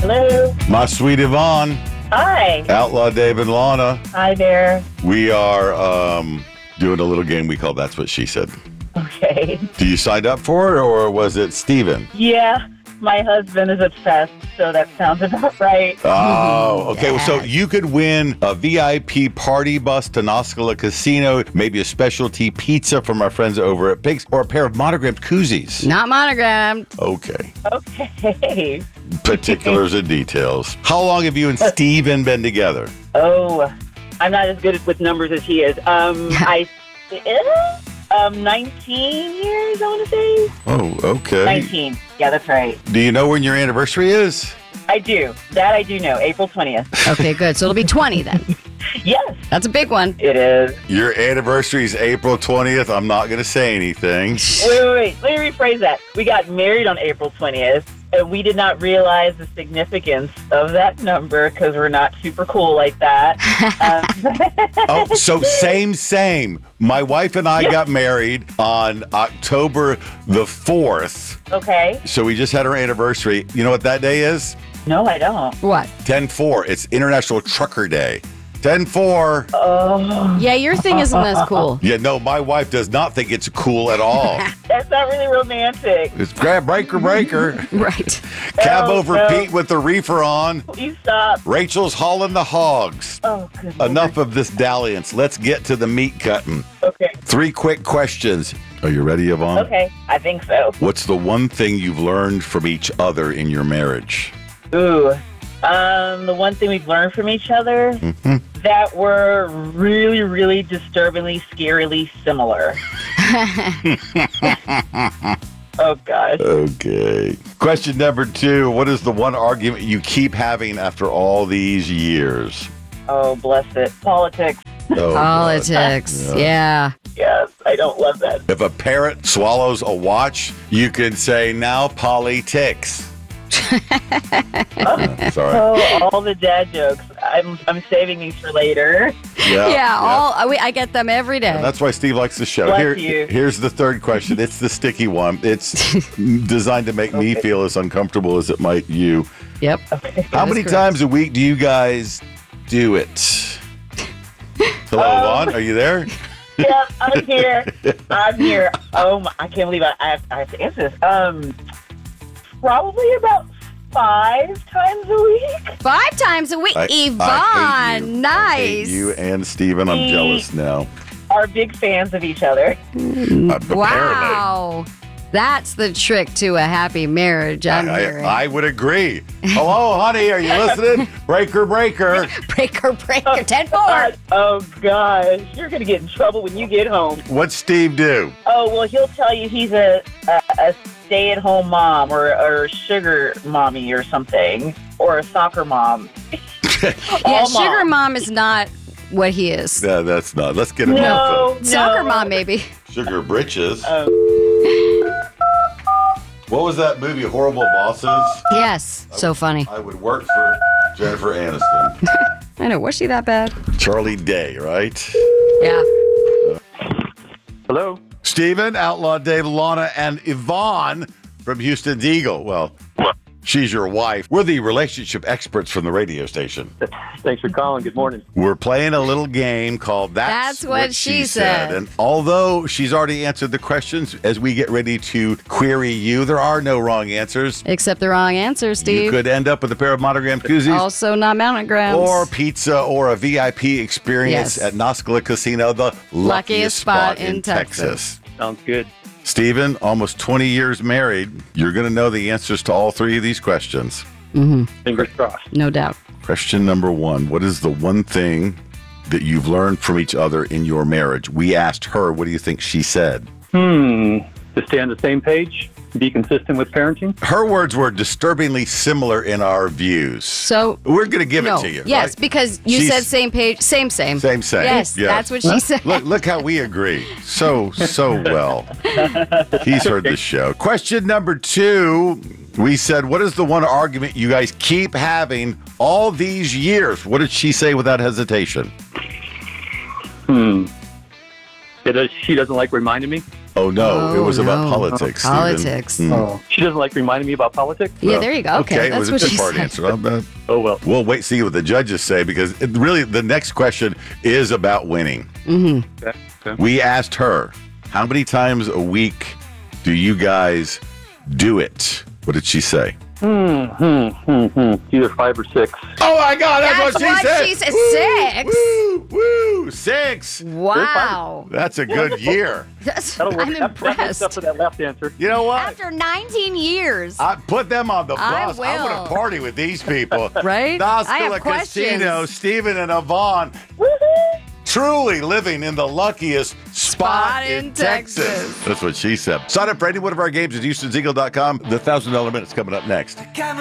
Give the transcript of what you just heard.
Hello. My sweet Yvonne. Hi. Outlaw Dave and Lana. Hi there. We are doing a little game we call That's What She Said. Okay. Do you sign up for it, or was it Steven? Yeah, my husband is obsessed, so that sounds about right. Oh, okay. Yes. So you could win a VIP party bus to Noscala Casino, maybe a specialty pizza from our friends over at Pigs, or a pair of monogrammed koozies. Not monogrammed. Okay. Okay. Particulars and details. How long have you and Steven been together? Oh, I'm not as good with numbers as he is. 19 years, I want to say. Oh, okay. 19. Yeah, that's right. Do you know when your anniversary is? I do. That I do know. April 20th. Okay, good. So it'll be 20 then. Yes, That's a big one. it is. Your anniversary is April 20th. I'm not going to say anything. Wait. Let me rephrase that. We got married on April 20th, and we did not realize the significance of that number because we're not super cool like that. Oh, so same. My wife and I got married on October the 4th. Okay. So we just had our anniversary. You know what that day is? No, I don't. What? 10/4. It's International Trucker Day. 10/4. Oh, Yeah, your thing isn't as cool. Yeah, no, my wife does not think it's cool at all. that's not really romantic. It's grab breaker. Right. Cab Oh, over no. Pete with the reefer on. Please stop. Rachel's hauling the hogs. Oh, good Enough of this dalliance. Let's get to the meat cutting. Lord. Okay. 3 quick questions. Are you ready, Yvonne? Okay. I think so. What's the one thing you've learned from each other in your marriage? Ooh. The one thing we've learned from each other, that we're really, really disturbingly, scarily similar. Oh, gosh. Okay. Question number 2. What is the one argument you keep having after all these years? Oh, bless it. Politics. Oh, Politics. God. Yeah. Yes, I don't love that. If a parrot swallows a watch, you can say, now politics. Sorry. Oh, all the dad jokes. I'm saving these for later. Yeah, I get them every day. And that's why Steve likes the show. Bless you. Here's the third question. It's the sticky one. It's designed to make me feel as uncomfortable as it might you. Yep. How many times a week do you guys do it? Hello, Vaughn. Are you there? Yeah, I'm here. I'm here. Oh, I can't believe I have to answer this. Probably about 5 times a week. 5 times a week. Yvonne, I hate you. nice. I hate you and Steven. I'm jealous now. Are big fans of each other. Apparently. Wow. That's the trick to a happy marriage. I'm hearing. I would agree. Hello, honey. Are you listening? Breaker. breaker, 10-4. Oh, gosh. You're going to get in trouble when you get home. What's Steve do? Oh, well, he'll tell you he's a stay-at-home mom or a sugar mommy or something, or a soccer mom. Yeah, sugar mom is not what he is. Yeah, that's not. Let's get him No, off no. Soccer mom, maybe. Sugar britches. Oh. What was that movie, Horrible Bosses? Yes, so funny. I would work for Jennifer Aniston. I know. Was she that bad? Charlie Day, right? Yeah. Hello. Steven, Outlaw Dave, Lana, and Yvonne from Houston's Eagle. Well, she's your wife. We're the relationship experts from the radio station. Thanks for calling. Good morning. We're playing a little game called That's What She Said. And although she's already answered the questions, as we get ready to query you, there are no wrong answers. Except the wrong answer, You Steve. could end up with a pair of monogrammed koozies. Also not monograms. Or pizza or a VIP experience Yes. at Noscala Casino, the luckiest spot in Texas. Texas. Sounds good. Steven, almost 20 years married. You're going to know the answers to all 3 of these questions. Fingers crossed. No doubt. Question number 1. What is the one thing that you've learned from each other in your marriage? We asked her, what do you think she said? To stay on the same page, be consistent with parenting. Her words were disturbingly similar in our views. So We're going to give no. it to you. Yes, right? because you She's- said same page, same. Same. Yes, that's what she said. Look how we agree. So well. He's heard the show. Question number 2. We said, what is the one argument you guys keep having all these years? What did she say without hesitation? She doesn't like reminding me. Oh, no. It was about no. politics, Stephen. Politics. Mm. Oh, she doesn't like reminding me about politics? Yeah, there you go. Okay, it that's was a what she two-part said. answer. I'll bet. Oh, well. We'll wait see what the judges say because really the next question is about winning. Okay. We asked her, how many times a week do you guys do it? What did she say? Either 5 or 6. Oh my God, that's what she said. She said. 6. Woo, 6. Wow. That's a good year. That'll work. I'm That makes impressed. up for that left answer. You know what? After 19 years. I put them on the I bus. I'm will. going to party with these people. Right? Oscar I have La questions. Casino, Stephen and Yvonne. Truly living in the luckiest spot in Texas. That's what she said. Sign up for any one of our games at Houston'sEagle.com. The $1,000 minute's coming up next.